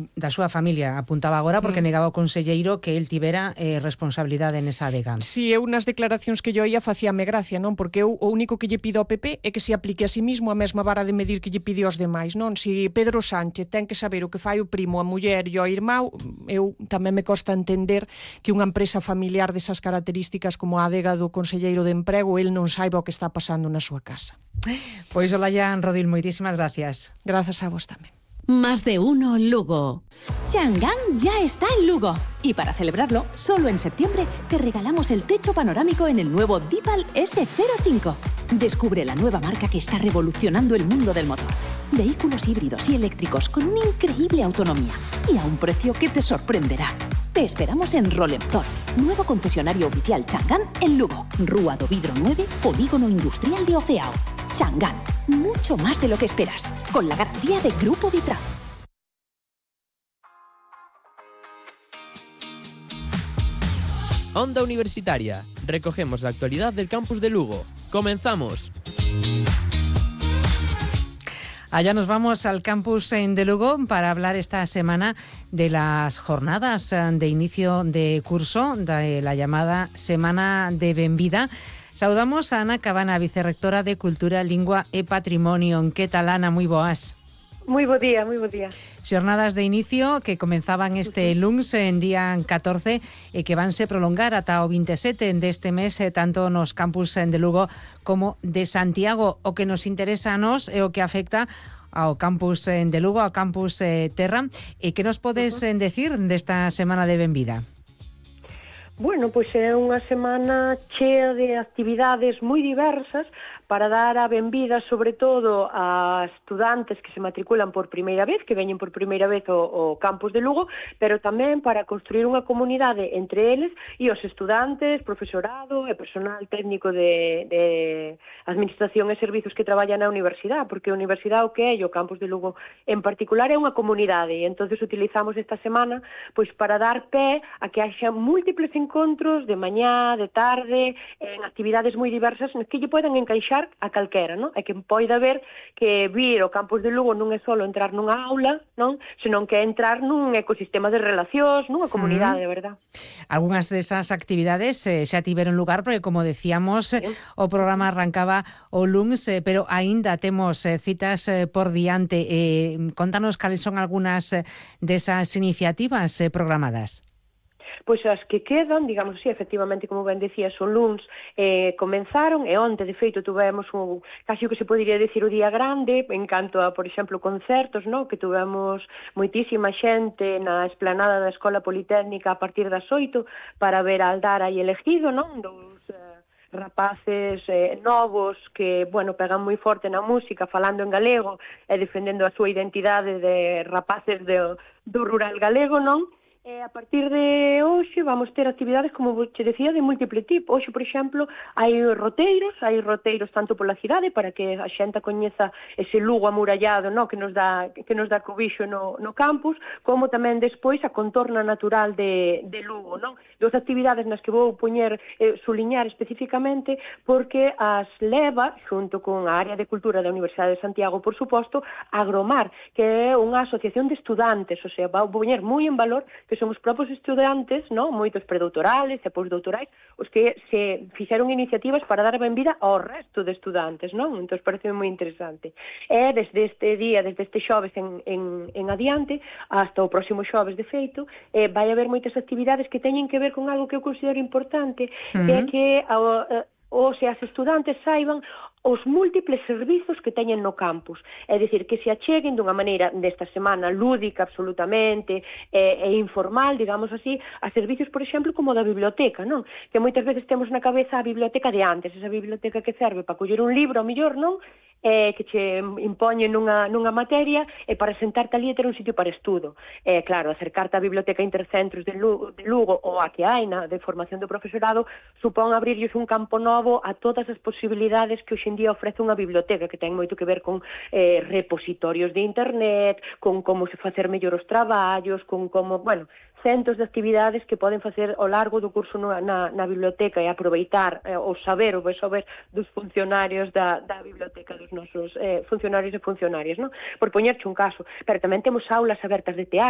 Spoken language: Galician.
da súa familia, apuntaba agora, porque negaba o conselleiro que el tivera responsabilidade nesa adega. Si, eu nas declaracións que yo oía facíame gracia, non? Porque eu o único que lle pido ao PP é que se aplique a sí mismo a mesma vara de medir que lle pide aos demais, non? Si Pedro Sánchez ten que saber o que fai o primo, a muller e o irmão, eu tamén me costa entender que unha empresa familiar desas características como a adega do conselleiro de Emprego, el non saiba o que está pasando na súa casa. Pois Olaya Rodil, moitísimas gracias. Grazas a vos tamén. Más de uno Lugo. Chang'an ya está en Lugo. Y para celebrarlo, solo en septiembre te regalamos el techo panorámico en el nuevo Dipal S05. Descubre la nueva marca que está revolucionando el mundo del motor. Vehículos híbridos y eléctricos con una increíble autonomía y a un precio que te sorprenderá. Te esperamos en Rolemtor, nuevo concesionario oficial Chang'an en Lugo. Rúa do Vidro 9, Polígono Industrial de Oceao. Chang'an, mucho más de lo que esperas, con la garantía de Grupo Vitra. Onda Universitaria. Recogemos la actualidad del campus de Lugo. ¡Comenzamos! Allá nos vamos al campus de Lugo para hablar esta semana de las jornadas de inicio de curso, de la llamada Semana de Benvida. Saudamos a Ana Cabana, vicerrectora de Cultura, Lingua e Patrimonio. Que tal, Ana? Moi boas. Moi bo día, moi bo día. Xornadas de inicio que comenzaban este luns en día 14 e que vanse prolongar ata o 27 deste mes, tanto nos campus de Lugo como de Santiago. O que nos interesa a nós é o que afecta ao campus de Lugo, ao campus Terra. E que nos podes decir desta semana de benvida? Bueno, pois é unha semana chea de actividades moi diversas para dar a benvida, sobre todo, a estudantes que se matriculan por primeira vez, que veñen por primeira vez ao campus de Lugo, pero tamén para construir unha comunidade entre eles e os estudantes, profesorado e personal técnico de administración e servizos que traballan na universidade, porque a universidade o que é, e o campus de Lugo en particular, é unha comunidade, e entonces utilizamos esta semana pois para dar pé a que haxa múltiples encontros de mañá, de tarde, en actividades moi diversas que lle poden encaixar a calquera, non? E que poida ver que vir ao campus de Lugo non é só entrar nunha aula, non? Senón que é entrar nun ecosistema de relacións, nunha comunidade, verdad? Algúnas desas actividades xa tiveron lugar, porque, como decíamos, o programa arrancaba o luns, pero aínda temos citas por diante. Contanos cales son algunhas desas iniciativas programadas. Pois as que quedan, digamos así, efectivamente, como ben decías, o luns comenzaron, e onte, de feito, tuvemos casi o que se podería decir o día grande, en canto a, por exemplo, concertos, no? Que tuvemos moitísima xente na esplanada da Escola Politécnica a partir das 8 para ver a Aldara e Elegido, non? Dos rapaces novos que, bueno, pegan moi forte na música, falando en galego e defendendo a súa identidade de rapaces do rural galego, non? E a partir de hoxe vamos ter actividades, como che decía, de múltiple tipo. Hoxe, por exemplo, hai roteiros tanto pola cidade para que a xente coñeza ese Lugo amurallado, no, que nos dá cobixo no campus, como tamén despois a contorna natural de Lugo, non? Dos actividades nas que vou suliñar especificamente porque as leva, xunto con a área de cultura da Universidade de Santiago, por suposto, a Agromar, que é unha asociación de estudantes, o sea, vou poñer moi en valor que son os propios estudantes, no, moitos predoutorales e postdoutorais, os que se fixeron iniciativas para dar a benvida ao resto de estudantes, non? Entón, parece moi interesante. E desde este día, desde este xoves en adiante, hasta o próximo xoves, de feito, vai haber moitas actividades que teñen que ver con algo que eu considero importante, que é que os estudantes saiban os múltiples servizos que teñen no campus. É dicir, que se acheguen dunha maneira desta semana lúdica absolutamente e informal, digamos así, a servizos, por exemplo, como da biblioteca, non? Que moitas veces temos na cabeza a biblioteca de antes, esa biblioteca que serve para coller un libro, ao mellor, non? Que che impoñen nunha materia e para sentarte ali e ter un sitio para estudo. Claro, acercarte á biblioteca Intercentros de Lugo ou a que hai de formación do profesorado supón abrirlles un campo novo a todas as posibilidades que hoxe en día ofrece unha biblioteca, que ten moito que ver con repositorios de internet, con como se facer mellor os traballos, con como, bueno, centos de actividades que poden facer ao largo do curso na biblioteca e aproveitar o saber dos funcionarios da biblioteca, dos nosos funcionarios e funcionarias, non? Por poñerche un caso, pero tamén temos aulas abertas de teatro,